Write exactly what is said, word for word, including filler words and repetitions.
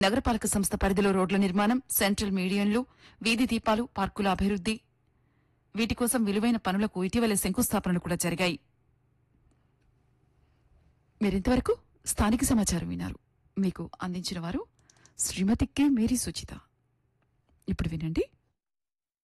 నగరపాలక సంస్థ పరిధిలో రోడ్ల నిర్మాణం, సెంట్రల్ మీడియంలు, వీధి దీపాలు, పార్కుల అభివృద్ది, వీటి కోసం విలువైన పనులకు ఇటీవలే శంకుస్థాపనలు కూడా జరిగాయి. మీరింతవరకు స్థానిక సమాచారం విన్నారు. మీకు అందించిన వారు శ్రీమతి కె మేరీ సుచిత. ఇప్పుడు వినండి.